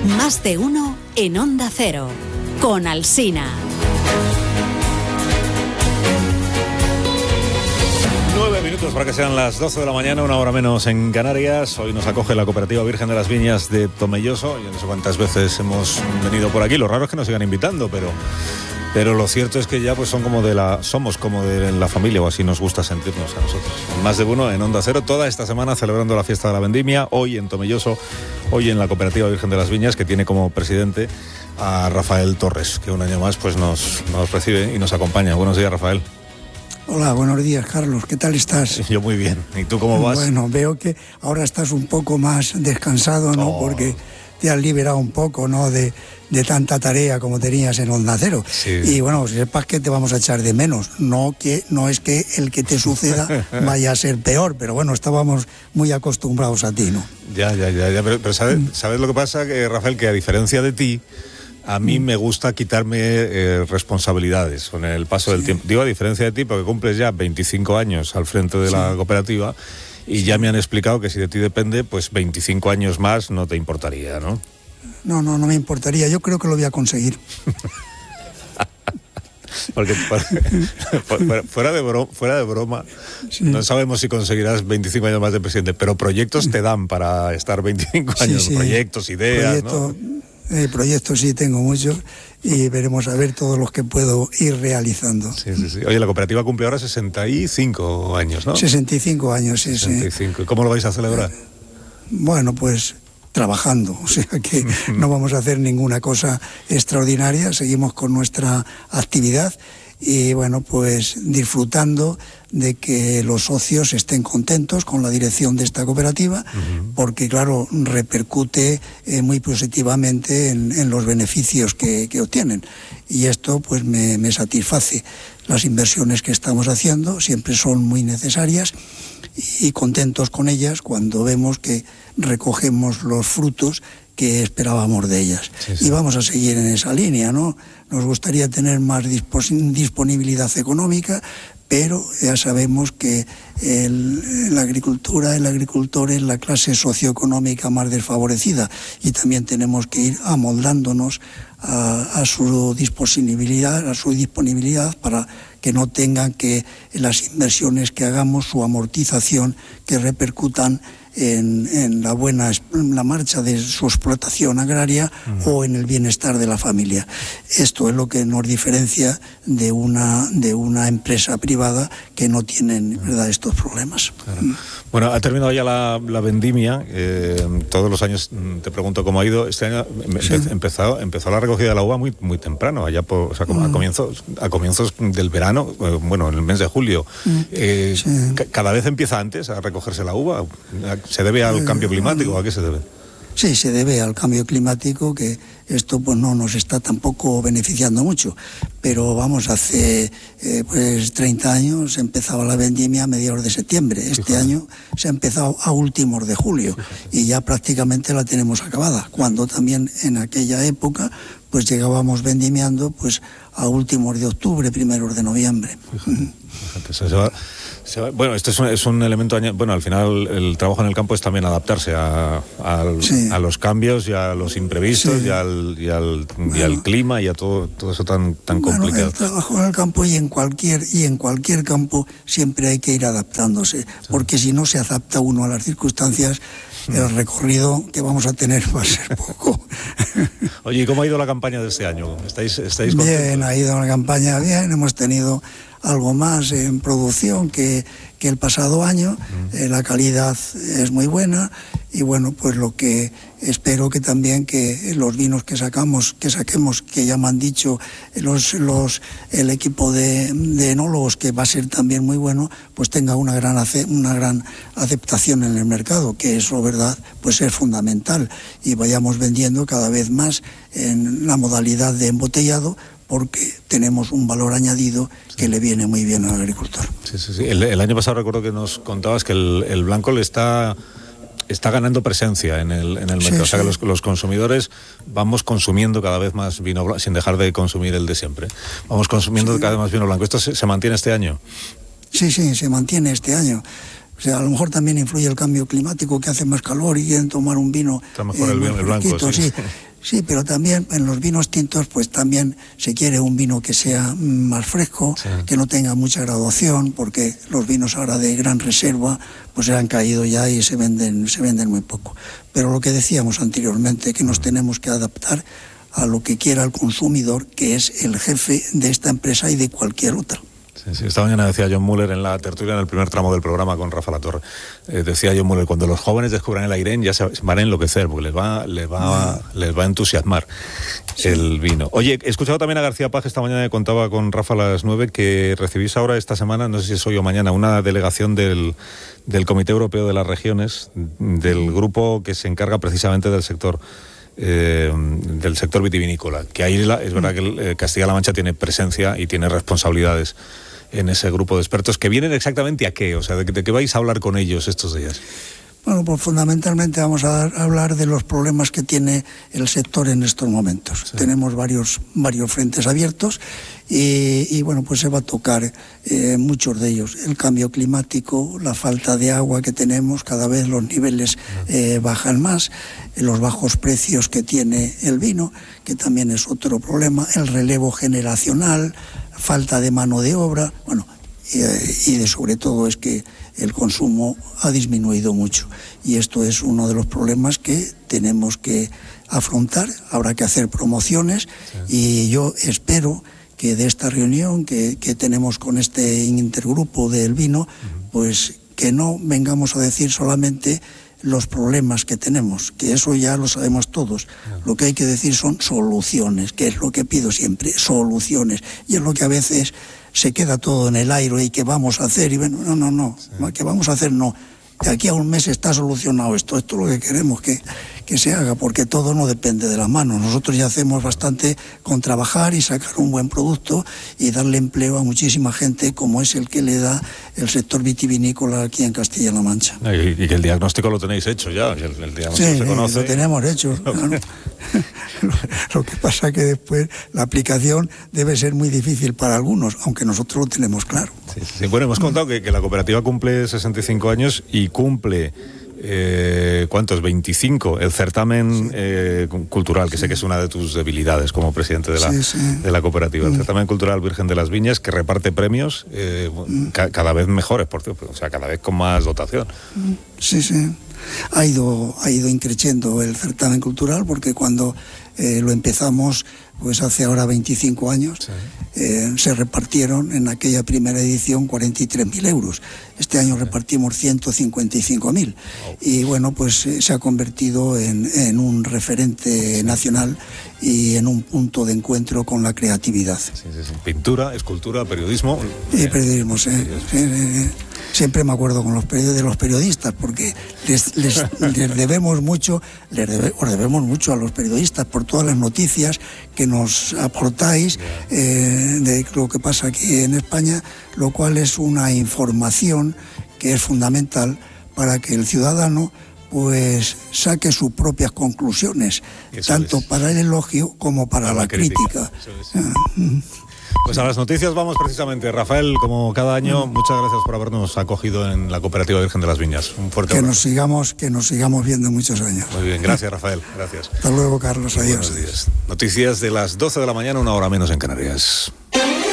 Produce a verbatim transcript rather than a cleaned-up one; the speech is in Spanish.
Más de uno en Onda Cero, con Alsina. Nueve minutos para que sean las doce de la mañana, una hora menos en Canarias. Hoy nos acoge la Cooperativa Virgen de las Viñas de Tomelloso. Yo no sé cuántas veces hemos venido por aquí. Lo raro es que nos sigan invitando, pero... Pero lo cierto es que ya pues son como de la, somos como de la familia, o así nos gusta sentirnos a nosotros. Más de uno en Onda Cero, toda esta semana celebrando la fiesta de la vendimia, hoy en Tomelloso, hoy en la Cooperativa Virgen de las Viñas, que tiene como presidente a Rafael Torres, que un año más pues nos, nos recibe y nos acompaña. Buenos días, Rafael. Hola, buenos días, Carlos. ¿Qué tal estás? Yo muy bien. ¿Y tú cómo vas? Bueno, veo que ahora estás un poco más descansado, ¿no? Oh. Porque te has liberado un poco, ¿no? De, de tanta tarea como tenías en Onda Cero. Sí. Y bueno, sepas que te vamos a echar de menos. No que no es que el que te suceda vaya a ser peor, pero bueno, estábamos muy acostumbrados a ti, ¿no? Ya, ya, ya, ya. Pero, pero ¿sabes, ¿sabes lo que pasa, que, Rafael? Que a diferencia de ti, a mí me gusta quitarme eh, responsabilidades con el paso sí. del tiempo. Digo a diferencia de ti porque cumples ya veinticinco años al frente de sí. la cooperativa y sí. ya me han explicado que si de ti depende, pues veinticinco años más no te importaría, ¿no? No, no, no me importaría. Yo creo que lo voy a conseguir. Porque fuera de broma, fuera de broma sí. no sabemos si conseguirás veinticinco años más de presidente, pero proyectos te dan para estar veinticinco años, sí, sí. proyectos, ideas, Proyecto, ¿no? Eh, proyectos sí tengo muchos y veremos a ver todos los que puedo ir realizando. Sí, sí, sí. Oye, la cooperativa cumple ahora sesenta y cinco años, ¿no? sesenta y cinco años, sí, sesenta y cinco. sí. ¿Y cómo lo vais a celebrar? Eh, bueno, pues trabajando, o sea que no vamos a hacer ninguna cosa extraordinaria, seguimos con nuestra actividad y bueno, pues disfrutando de que los socios estén contentos con la dirección de esta cooperativa, uh-huh. porque claro, repercute eh, muy positivamente en, en los beneficios que, que obtienen y esto pues me, me satisface. Las inversiones que estamos haciendo siempre son muy necesarias y contentos con ellas cuando vemos que recogemos los frutos que esperábamos de ellas. Sí, sí. Y vamos a seguir en esa línea, ¿no? Nos gustaría tener más dispos- disponibilidad económica, pero ya sabemos que el, la agricultura, el agricultor es la clase socioeconómica más desfavorecida y también tenemos que ir amoldándonos a, a su disponibilidad, a su disponibilidad para que no tengan que las inversiones que hagamos, su amortización, que repercutan en, en la buena en la marcha de su explotación agraria uh-huh. o en el bienestar de la familia. Esto es lo que nos diferencia de una de una empresa privada que no tienen uh-huh. ¿verdad? estos problemas. Claro. Uh-huh. Bueno, ha terminado ya la, la vendimia. Eh, todos los años te pregunto cómo ha ido. Este año sí. empezó, empezó la recogida de la uva muy muy temprano, allá por, o sea, como uh-huh. a comienzos a comienzos del verano, eh, bueno, en el mes de julio. Uh-huh. Eh, sí. c- cada vez empieza antes a recogerse la uva. ¿Se debe al cambio climático? ¿A qué se debe? Sí, se debe al cambio climático, que esto pues no nos está tampoco beneficiando mucho. Pero vamos, hace eh, pues treinta años se empezaba la vendimia a mediados de septiembre. Este Fíjate. año se ha empezado a últimos de julio Fíjate. y ya prácticamente la tenemos acabada. Cuando también en aquella época pues llegábamos vendimiando pues a últimos de octubre, primeros de noviembre. Fíjate. Fíjate, se va... Bueno, esto es un, es un elemento, bueno, al final el trabajo en el campo es también adaptarse a, a, sí. a los cambios y a los imprevistos sí. y, al, y, al, bueno, y al clima y a todo, todo eso tan, tan bueno, complicado. El trabajo en el campo y en cualquier y en cualquier campo siempre hay que ir adaptándose, sí. porque si no se adapta uno a las circunstancias, el recorrido que vamos a tener va a ser poco. Oye, ¿y cómo ha ido la campaña de este año? ¿Estáis, estáis contentos? Bien, ha ido la campaña bien, hemos tenido algo más en producción que, que el pasado año, mm. eh, la calidad es muy buena y bueno, pues lo que espero que también que los vinos que sacamos, que saquemos, que ya me han dicho los, los, el equipo de, de enólogos que va a ser también muy bueno, pues tenga una gran, ace, una gran aceptación en el mercado, que eso, verdad, pues es fundamental y vayamos vendiendo cada vez más en la modalidad de embotellado, porque tenemos un valor añadido que le viene muy bien al agricultor. Sí, sí, sí. El, el año pasado recuerdo que nos contabas que el, el blanco le está, está ganando presencia en el, en el mercado. Sí, o sea sí. que los, los consumidores vamos consumiendo cada vez más vino blanco, sin dejar de consumir el de siempre. Vamos consumiendo sí. cada vez más vino blanco. ¿Esto se, se mantiene este año? Sí, sí, se mantiene este año. O sea, a lo mejor también influye el cambio climático, que hace más calor y quieren tomar un vino. Está mejor eh, el vino el blanco, sí. sí. Sí, pero también en los vinos tintos pues también se quiere un vino que sea más fresco, sí. que no tenga mucha graduación, porque los vinos ahora de gran reserva pues se han caído ya y se venden, se venden muy poco. Pero lo que decíamos anteriormente, que nos tenemos que adaptar a lo que quiera el consumidor, que es el jefe de esta empresa y de cualquier otra. Sí, sí. Esta mañana decía John Muller en la tertulia, en el primer tramo del programa con Rafa Latorre, eh, decía John Muller, cuando los jóvenes descubran el Airén ya se van a enloquecer, porque les va, les va, mm. les va a entusiasmar sí. el vino. Oye, he escuchado también a García Page esta mañana, que contaba con Rafa a las nueve, que recibís ahora esta semana, no sé si es hoy o mañana, una delegación del, del Comité Europeo de las Regiones, del grupo que se encarga precisamente del sector Eh, del sector vitivinícola, que ahí la, es verdad que eh, Castilla-La Mancha tiene presencia y tiene responsabilidades en ese grupo de expertos, que vienen exactamente a qué, o sea, de, de qué vais a hablar con ellos estos días. Bueno, pues fundamentalmente vamos a, dar, a hablar de los problemas que tiene el sector en estos momentos. Sí. Tenemos varios, varios frentes abiertos y, y bueno, pues se va a tocar eh, muchos de ellos. El cambio climático, la falta de agua que tenemos, cada vez los niveles eh, bajan más, los bajos precios que tiene el vino, que también es otro problema, el relevo generacional, falta de mano de obra, bueno, y, y de sobre todo es que el consumo ha disminuido mucho y esto es uno de los problemas que tenemos que afrontar. Habrá que hacer promociones sí. y yo espero que de esta reunión que, que tenemos con este intergrupo del vino, uh-huh. pues que no vengamos a decir solamente los problemas que tenemos, que eso ya lo sabemos todos. Uh-huh. Lo que hay que decir son soluciones, que es lo que pido siempre, soluciones, y es lo que a veces se queda todo en el aire y que vamos a hacer, y bueno, no, no, no, sí. que vamos a hacer no. De aquí a un mes está solucionado esto, esto es lo que queremos que, que se haga, porque todo no depende de las manos. Nosotros ya hacemos bastante con trabajar y sacar un buen producto y darle empleo a muchísima gente, como es el que le da el sector vitivinícola aquí en Castilla-La Mancha. Y, y que el diagnóstico lo tenéis hecho ya, el, el diagnóstico sí, se conoce. Lo tenemos hecho. Claro. lo, lo que pasa es que después la aplicación debe ser muy difícil para algunos, aunque nosotros lo tenemos claro. Sí, sí. Bueno, hemos contado que, que la cooperativa cumple sesenta y cinco años y cumple, eh, ¿cuántos? veinticinco, el certamen sí. eh, cultural, que sí. sé que es una de tus debilidades como presidente de la, sí, sí. de la cooperativa, el mm. certamen cultural Virgen de las Viñas, que reparte premios eh, mm. ca- cada vez mejores, por cierto, o sea, cada vez con más dotación. Sí, sí. Ha ido, ha ido increciendo el certamen cultural, porque cuando eh, lo empezamos, pues hace ahora veinticinco años, sí. eh, se repartieron en aquella primera edición cuarenta y tres mil euros. Este año sí. repartimos ciento cincuenta y cinco mil. Wow. Y bueno, pues eh, se ha convertido en, en un referente sí. nacional y en un punto de encuentro con la creatividad. Sí, sí, sí. Pintura, escultura, periodismo. Y periodismo, sí. sí, sí, sí. Siempre me acuerdo con los period- de los periodistas, porque les, les, les debemos mucho, les debe, os debemos mucho a los periodistas por todas las noticias que nos aportáis eh, de lo que pasa aquí en España, lo cual es una información que es fundamental para que el ciudadano pues saque sus propias conclusiones, eso tanto es. Para el elogio como para, para la, la crítica. crítica. Pues a las noticias vamos precisamente. Rafael, como cada año, muchas gracias por habernos acogido en la Cooperativa Virgen de las Viñas. Un fuerte que abrazo. Nos sigamos, que nos sigamos viendo muchos años. Muy bien, gracias Rafael, gracias. Hasta luego, Carlos, adiós. Buenos días. Noticias de las doce de la mañana, una hora menos en Canarias.